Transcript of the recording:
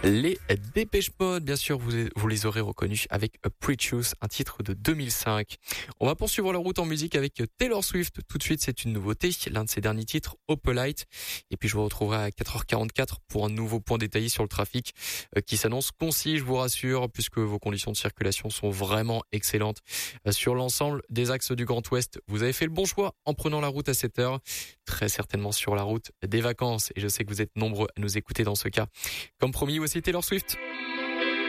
Les Depeche Mode, bien sûr, vous les aurez reconnus avec A Precious, un titre de 2005. On va poursuivre la route en musique avec Taylor Swift. Tout de suite, c'est une nouveauté, l'un de ses derniers titres, Opalite. Et puis je vous retrouverai à 4h44 pour un nouveau point détaillé sur le trafic qui s'annonce concis, je vous rassure, puisque vos conditions de circulation sont vraiment excellentes. Sur l'ensemble des axes du Grand Ouest, vous avez fait le bon choix en prenant la route à 7h. Très certainement sur la route des vacances. Et je sais que vous êtes nombreux à nous écouter dans ce cas. Comme promis, voici Taylor Swift.